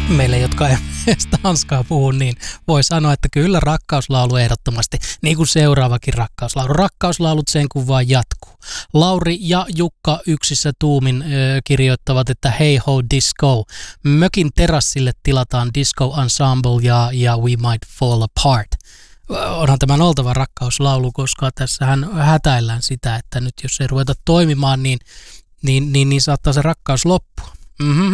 Meille, jotka ei tanskaa puhu, niin voi sanoa, että kyllä rakkauslaulu ehdottomasti, niin kuin seuraavakin rakkauslaulu. Rakkauslaulut sen kun vaan jatkuu. Lauri ja Jukka yksissä tuumin kirjoittavat, että Hey Ho Disco. Mökin terassille tilataan Disco Ensemble ja We Might Fall Apart. Onhan tämän oltava rakkauslaulu, koska tässähän hätäillään sitä, että nyt jos ei ruveta toimimaan, niin saattaa se rakkaus loppua.